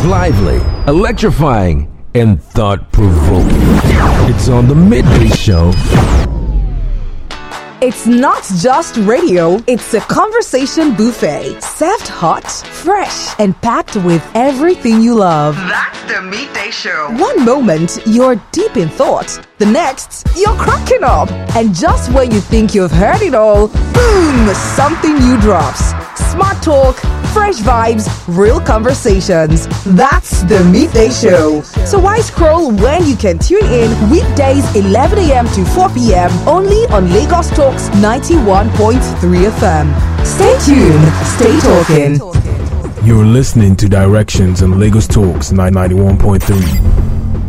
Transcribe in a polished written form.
lively, electrifying, and thought-provoking. It's on the Midday Show. It's not just radio, it's a conversation buffet. Served hot, fresh, and packed with everything you love. That's the Midday Show. One moment, you're deep in thought. The next, you're cracking up. And just when you think you've heard it all, boom, something new drops. Smart talk, fresh vibes, real conversations. That's the Midday Show. So why scroll when you can tune in weekdays 11 a.m. to 4 p.m. only on Lagos Talks 91.3 FM. Stay tuned, stay talking. You're listening to Directions on Lagos Talks 91.3.